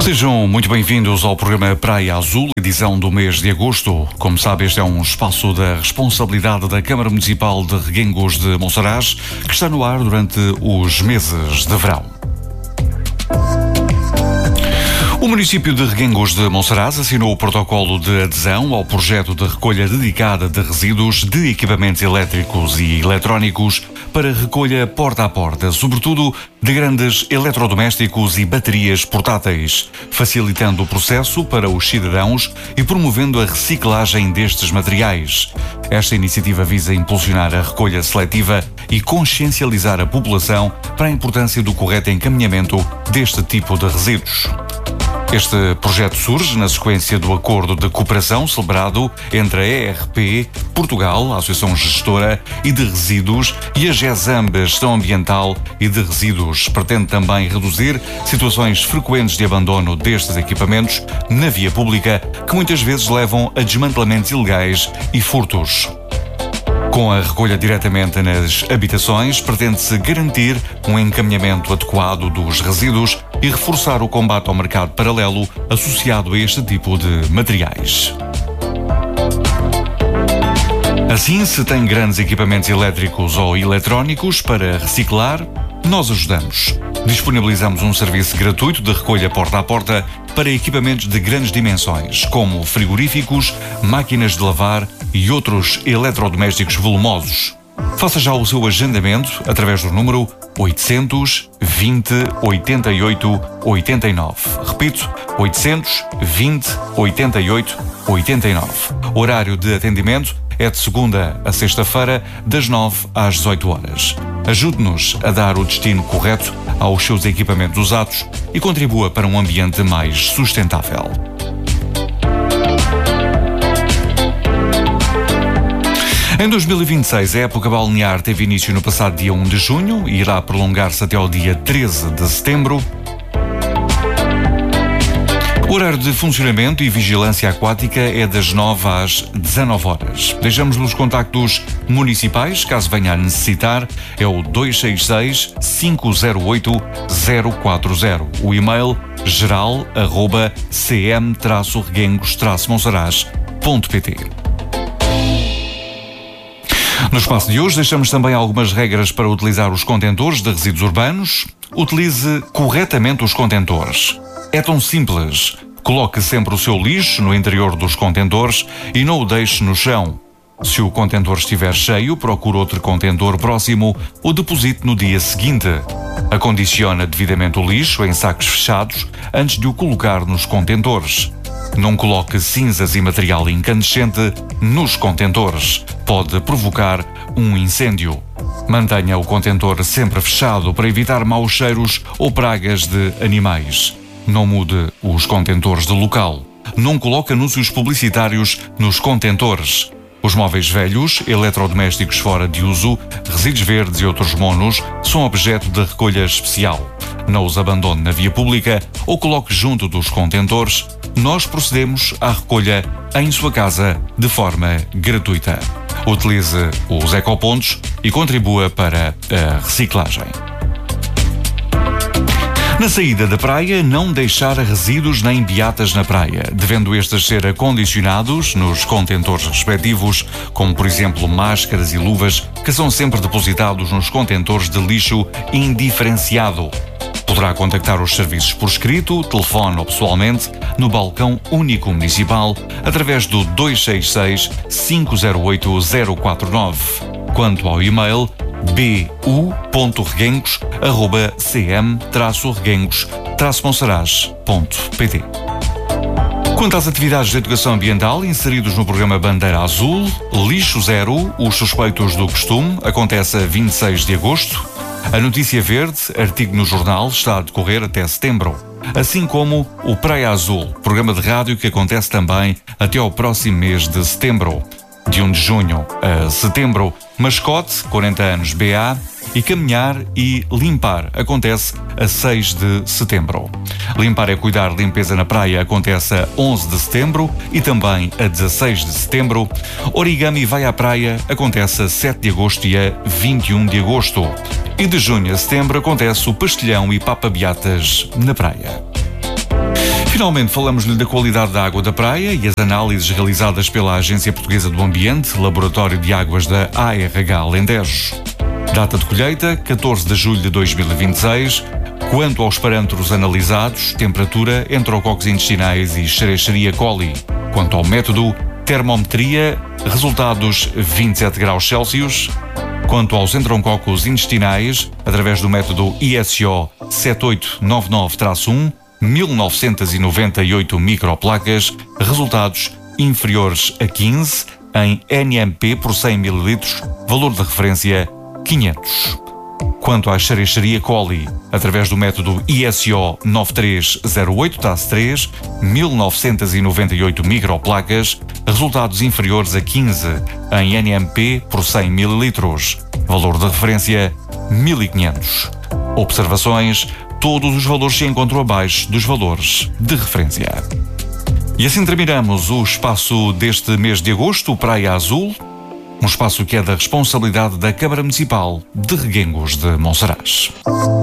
Sejam muito bem-vindos ao programa Praia Azul, edição do mês de agosto. Como sabe, este é um espaço da responsabilidade da Câmara Municipal de Reguengos de Monsaraz, que está no ar durante os meses de verão. O município de Reguengos de Monsaraz assinou o protocolo de adesão ao projeto de recolha dedicada de resíduos de equipamentos elétricos e eletrónicos para recolha porta a porta, sobretudo de grandes eletrodomésticos e baterias portáteis, facilitando o processo para os cidadãos e promovendo a reciclagem destes materiais. Esta iniciativa visa impulsionar a recolha seletiva e consciencializar a população para a importância do correto encaminhamento deste tipo de resíduos. Este projeto surge na sequência do acordo de cooperação celebrado entre a ERP Portugal, a Associação Gestora e de Resíduos, e a GESAMB, a Gestão Ambiental e de Resíduos. Pretende também reduzir situações frequentes de abandono destes equipamentos na via pública, que muitas vezes levam a desmantelamentos ilegais e furtos. Com a recolha diretamente nas habitações, pretende-se garantir um encaminhamento adequado dos resíduos e reforçar o combate ao mercado paralelo associado a este tipo de materiais. Assim, se tem grandes equipamentos elétricos ou eletrónicos para reciclar, nós ajudamos. Disponibilizamos um serviço gratuito de recolha porta a porta para equipamentos de grandes dimensões, como frigoríficos, máquinas de lavar e outros eletrodomésticos volumosos. Faça já o seu agendamento através do número 820 88 89. Repito, 820 88 89. O horário de atendimento é de segunda a sexta-feira, das 9 às 18 horas. Ajude-nos a dar o destino correto aos seus equipamentos usados e contribua para um ambiente mais sustentável. Em 2026, a época balnear teve início no passado dia 1 de junho e irá prolongar-se até ao dia 13 de setembro. O horário de funcionamento e vigilância aquática é das 9 às 19 horas. Deixamos os contactos municipais, caso venha a necessitar, é o 266 508 040. O e-mail geral@cm-reguengos-monsaraz.pt. No espaço de hoje deixamos também algumas regras para utilizar os contentores de resíduos urbanos. Utilize corretamente os contentores. É tão simples. Coloque sempre o seu lixo no interior dos contentores e não o deixe no chão. Se o contentor estiver cheio, procure outro contentor próximo ou deposite no dia seguinte. Acondicione devidamente o lixo em sacos fechados antes de o colocar nos contentores. Não coloque cinzas e material incandescente nos contentores. Pode provocar um incêndio. Mantenha o contentor sempre fechado para evitar maus cheiros ou pragas de animais. Não mude os contentores de local. Não coloque anúncios publicitários nos contentores. Os móveis velhos, eletrodomésticos fora de uso, resíduos verdes e outros monos são objeto de recolha especial. Não os abandone na via pública ou coloque junto dos contentores. Nós procedemos à recolha em sua casa de forma gratuita. Utilize os ecopontos e contribua para a reciclagem. Na saída da praia, não deixar resíduos nem beatas na praia, devendo estes ser acondicionados nos contentores respectivos, como por exemplo máscaras e luvas, que são sempre depositados nos contentores de lixo indiferenciado. Poderá contactar os serviços por escrito, telefone ou pessoalmente, no balcão único municipal, através do 266 508 049. Quanto ao e-mail, bu.reguengos@cm-reguengos-monsaraz.pt. Quanto às atividades de educação ambiental inseridos no programa Bandeira Azul, Lixo Zero, os suspeitos do costume, acontece a 26 de agosto. A Notícia Verde, artigo no jornal, está a decorrer até setembro. Assim como o Praia Azul, programa de rádio que acontece também até ao próximo mês de setembro. De 1 de junho a setembro, Mascote, 40 anos BA, e Caminhar e Limpar acontece a 6 de setembro. Limpar é cuidar, limpeza na praia acontece a 11 de setembro e também a 16 de setembro. Origami vai à praia acontece a 7 de agosto e a 21 de agosto. E de junho a setembro acontece o Pastelhão e Papa Beatas na praia. Finalmente, falamos-lhe da qualidade da água da praia e as análises realizadas pela Agência Portuguesa do Ambiente, Laboratório de Águas da ARH Alentejo. Data de colheita, 14 de julho de 2026. Quanto aos parâmetros analisados, temperatura, enterococos intestinais e Escherichia coli. Quanto ao método, termometria, resultados 27 graus Celsius. Quanto aos enterococos intestinais, através do método ISO 7899-1, 1998 microplacas, resultados inferiores a 15 em NMP por 100 ml, valor de referência 500. Quanto à Escherichia coli, através do método ISO 9308-3, 1998 microplacas, resultados inferiores a 15 em NMP por 100 ml, valor de referência 1500. Observações: todos os valores se encontram abaixo dos valores de referência. E assim terminamos o espaço deste mês de agosto, Praia Azul, um espaço que é da responsabilidade da Câmara Municipal de Reguengos de Monsaraz.